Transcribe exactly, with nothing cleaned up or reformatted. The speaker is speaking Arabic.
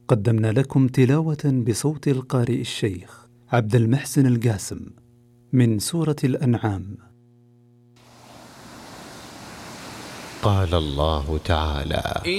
قدمنا لكم تلاوة بصوت القارئ الشيخ عبد المحسن القاسم من سورة الأنعام. قال الله تعالى: